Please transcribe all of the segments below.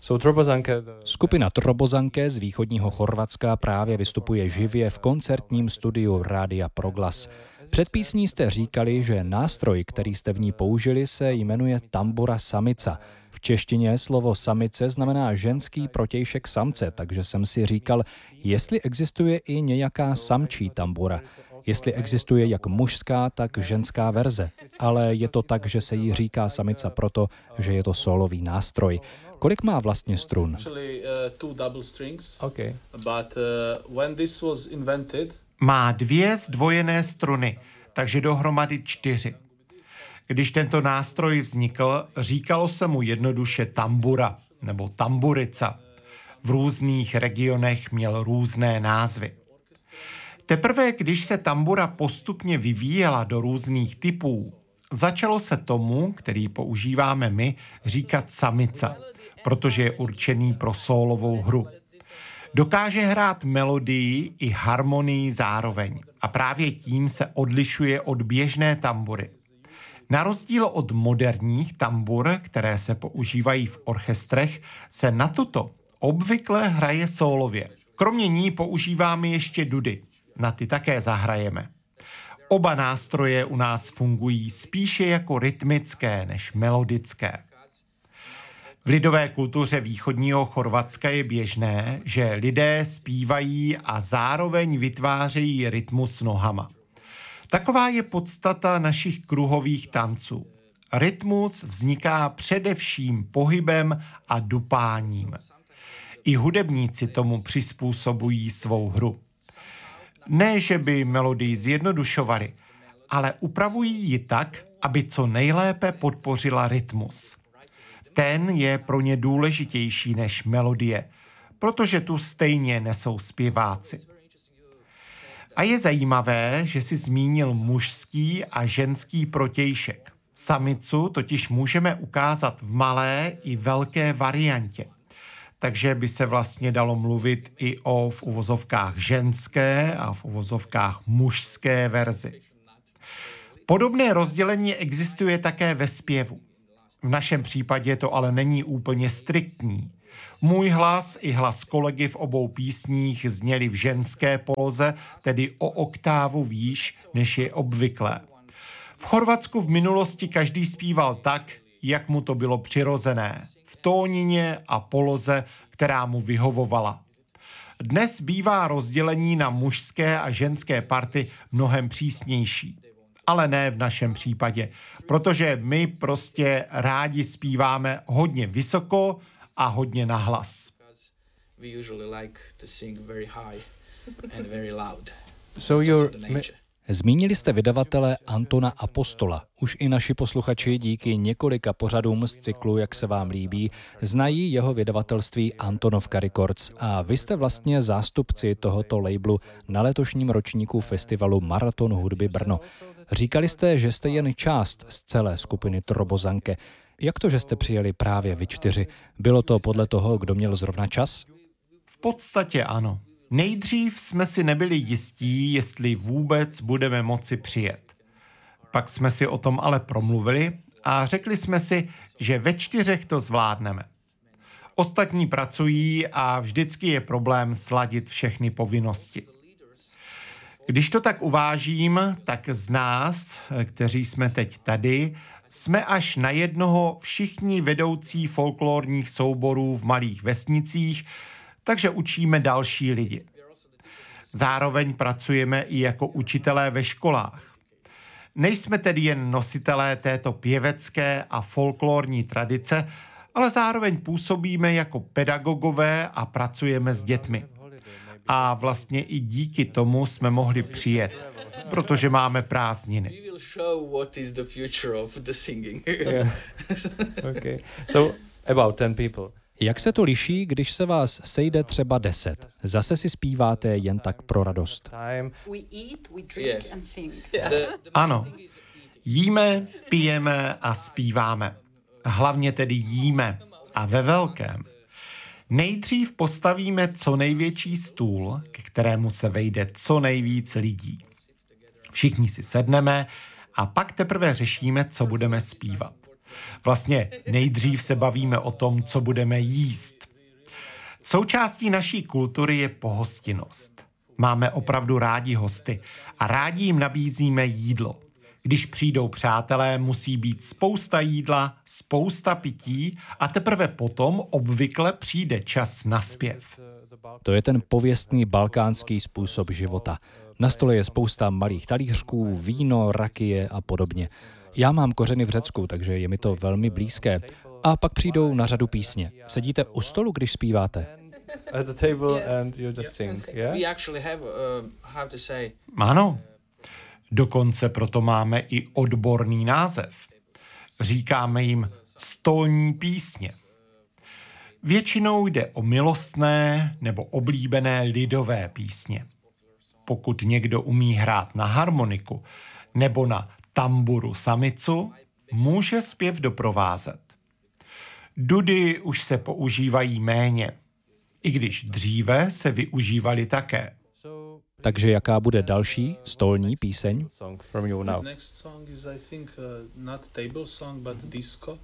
Skupina Trobozanke z východního Chorvatska právě vystupuje živě v koncertním studiu Rádia Proglas. Před písní jste říkali, že nástroj, který jste v ní použili, se jmenuje tambura samica. V češtině slovo samice znamená ženský protějšek samce, takže jsem si říkal, jestli existuje i nějaká samčí tambura. Jestli existuje jak mužská, tak ženská verze. Ale je to tak, že se jí říká samica proto, že je to sólový nástroj. Kolik má vlastně strun? Má 2 zdvojené struny, takže dohromady 4. Když tento nástroj vznikl, říkalo se mu jednoduše tambura nebo tamburica. V různých regionech měl různé názvy. Teprve, když se tambura postupně vyvíjela do různých typů, začalo se tomu, který používáme my, říkat samica, protože je určený pro sólovou hru. Dokáže hrát melodii i harmonii zároveň a právě tím se odlišuje od běžné tambury. Na rozdíl od moderních tambur, které se používají v orchestrech, se na tuto obvykle hraje sólově. Kromě ní používáme ještě dudy. Na ty také zahrajeme. Oba nástroje u nás fungují spíše jako rytmické než melodické. V lidové kultuře východního Chorvatska je běžné, že lidé zpívají a zároveň vytvářejí rytmus nohama. Taková je podstata našich kruhových tanců. Rytmus vzniká především pohybem a dupáním. I hudebníci tomu přizpůsobují svou hru. Ne, že by melodii zjednodušovali, ale upravují ji tak, aby co nejlépe podpořila rytmus. Ten je pro ně důležitější než melodie, protože tu stejně nesou zpěváci. A je zajímavé, že si zmínil mužský a ženský protějšek. Samicu totiž můžeme ukázat v malé i velké variantě. Takže by se vlastně dalo mluvit i o v uvozovkách ženské a v uvozovkách mužské verzi. Podobné rozdělení existuje také ve zpěvu. V našem případě to ale není úplně striktní. Můj hlas i hlas kolegy v obou písních zněli v ženské poloze, tedy o oktávu výš, než je obvyklé. V Chorvatsku v minulosti každý zpíval tak, jak mu to bylo přirozené, v tónině a poloze, která mu vyhovovala. Dnes bývá rozdělení na mužské a ženské party mnohem přísnější. Ale ne v našem případě, protože my prostě rádi zpíváme hodně vysoko a hodně nahlas. Zmínili jste vydavatele Antona Apostola. Už i naši posluchači díky několika pořadům z cyklu Jak se vám líbí znají jeho vydavatelství Antonovka Records a vy jste vlastně zástupci tohoto labelu na letošním ročníku festivalu Maraton hudby Brno. Říkali jste, že jste jen část z celé skupiny Trobozanke. Jak to, že jste přijeli právě vy 4? Bylo to podle toho, kdo měl zrovna čas? V podstatě ano. Nejdřív jsme si nebyli jistí, jestli vůbec budeme moci přijet. Pak jsme si o tom ale promluvili a řekli jsme si, že ve 4 to zvládneme. Ostatní pracují a vždycky je problém sladit všechny povinnosti. Když to tak uvážím, tak z nás, kteří jsme teď tady, jsme až na jednoho všichni vedoucí folklorních souborů v malých vesnicích, takže učíme další lidi. Zároveň pracujeme i jako učitelé ve školách. Nejsme tedy jen nositelé této pěvecké a folklorní tradice, ale zároveň působíme jako pedagogové a pracujeme s dětmi. A vlastně i díky tomu jsme mohli přijet, protože máme prázdniny. Jak se to liší, když se vás sejde třeba 10? Zase si zpíváte jen tak pro radost. Ano, jíme, pijeme a zpíváme. Hlavně tedy jíme a ve velkém. Nejdřív postavíme co největší stůl, ke kterému se vejde co nejvíc lidí. Všichni si sedneme a pak teprve řešíme, co budeme zpívat. Vlastně nejdřív se bavíme o tom, co budeme jíst. Součástí naší kultury je pohostinnost. Máme opravdu rádi hosty a rádi jim nabízíme jídlo. Když přijdou přátelé, musí být spousta jídla, spousta pití a teprve potom obvykle přijde čas na zpěv. To je ten pověstný balkánský způsob života. Na stole je spousta malých talířků, víno, rakie a podobně. Já mám kořeny v Řecku, takže je mi to velmi blízké. A pak přijdou na řadu písně. Sedíte u stolu, když zpíváte? At the table and you just sing, yeah? We actually have, how to say... Ano, dokonce proto máme i odborný název. Říkáme jim stolní písně. Většinou jde o milostné nebo oblíbené lidové písně. Pokud někdo umí hrát na harmoniku nebo na tamburu samicu, může zpěv doprovázet. Dudy už se používají méně, i když dříve se využívaly také. Takže jaká bude další stolní píseň? Song from you now. Next song is, I think, not table song, but disco.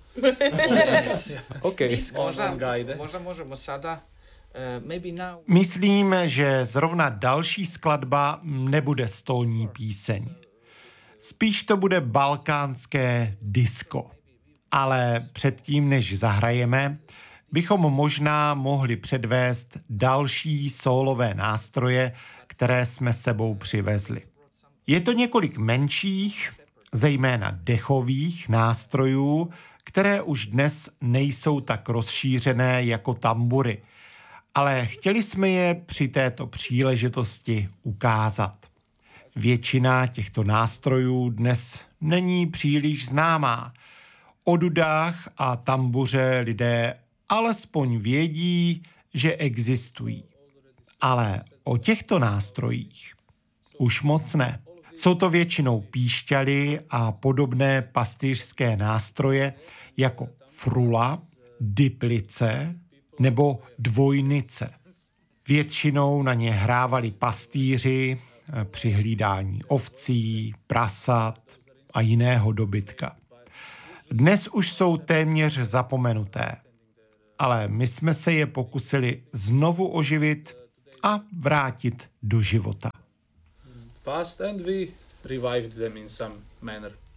Okay. Možemo sada, maybe now... Myslím, že zrovna další skladba nebude stolní píseň. Spíš to bude balkánské disco. Ale předtím, než zahrajeme, bychom možná mohli předvést další sólové nástroje, které jsme sebou přivezli. Je to několik menších, zejména dechových nástrojů, které už dnes nejsou tak rozšířené jako tambury, ale chtěli jsme je při této příležitosti ukázat. Většina těchto nástrojů dnes není příliš známá. O dudách a tambuře lidé alespoň vědí, že existují. Ale o těchto nástrojích už moc ne. Jsou to většinou píšťaly a podobné pastýřské nástroje jako frula, diplice nebo dvojnice. Většinou na ně hrávali pastýři při hlídání ovcí, prasat a jiného dobytka. Dnes už jsou téměř zapomenuté, ale my jsme se je pokusili znovu oživit a vrátit do života. Past and we revived them in some manner.